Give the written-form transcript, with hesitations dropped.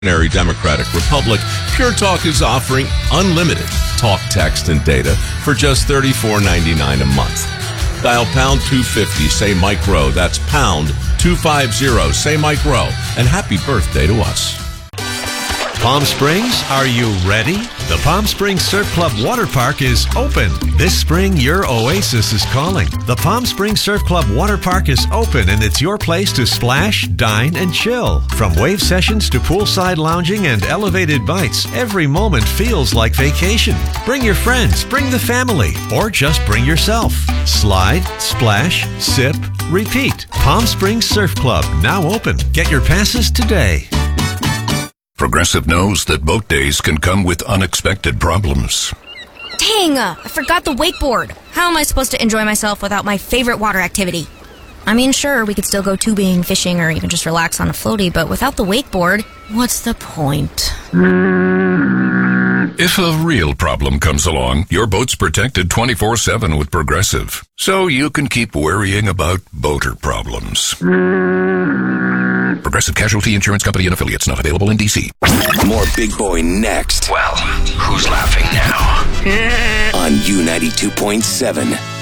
Democratic Republic, Pure Talk is offering unlimited talk, text, and data for just $34.99 a month. Dial pound 250, say Mike Rowe. That's pound 250, say Mike Rowe. And happy birthday to us. Palm Springs, are you ready? The Palm Springs Surf Club Water Park is open. This spring, your oasis is calling. The Palm Springs Surf Club Water Park is open, and it's your place to splash, dine, and chill. From wave sessions to poolside lounging and elevated bites, every moment feels like vacation. Bring your friends, bring the family, or just bring yourself. Slide, splash, sip, repeat. Palm Springs Surf Club, now open. Get your passes today. Progressive knows that boat days can come with unexpected problems. Dang, I forgot the wakeboard. How am I supposed to enjoy myself without my favorite water activity? I mean, sure, we could still go tubing, fishing, or even just relax on a floaty, but without the wakeboard, what's the point? If a real problem comes along, your boat's protected 24/7 with Progressive, so you can keep worrying about boater problems. Progressive Casualty Insurance Company and Affiliates, not available in D.C. More Big Boy next. Well, who's laughing now? On U92.7.